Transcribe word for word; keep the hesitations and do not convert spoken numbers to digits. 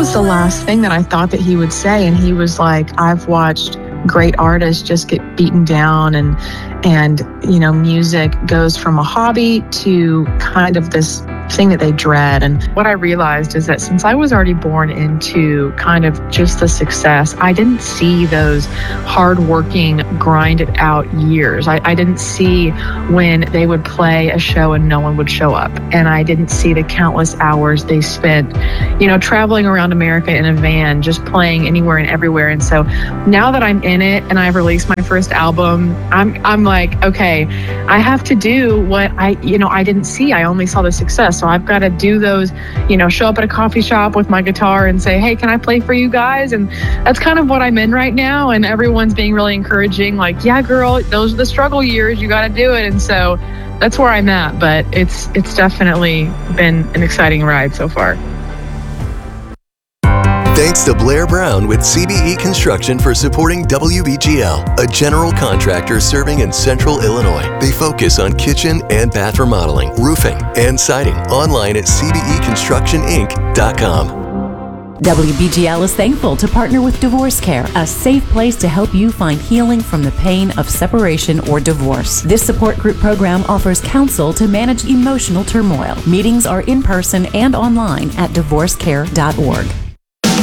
was the last thing that I thought that he would say. And he was like, I've watched great artists just get beaten down, and and you know, music goes from a hobby to kind of this thing that they dread. And what I realized is that since I was already born into kind of just the success, I didn't see those hardworking, grinded out years. I, I didn't see when they would play a show and no one would show up. And I didn't see the countless hours they spent, you know, traveling around America in a van, just playing anywhere and everywhere. And so now that I'm in it and I've released my first album, I'm I'm like, okay, I have to do what I, you know, I didn't see. I only saw the success. So I've got to do those, you know, show up at a coffee shop with my guitar and say, hey, can I play for you guys? And that's kind of what I'm in right now. And everyone's being really encouraging, like, yeah, girl, those are the struggle years. You got to do it. And so that's where I'm at. But it's it's definitely been an exciting ride so far. Thanks to Blair Brown with C B E Construction for supporting W B G L, a general contractor serving in Central Illinois. They focus on kitchen and bath remodeling, roofing, and siding. Online at c b e construction inc dot com. W B G L is thankful to partner with Divorce Care, a safe place to help you find healing from the pain of separation or divorce. This support group program offers counsel to manage emotional turmoil. Meetings are in person and online at divorce care dot org.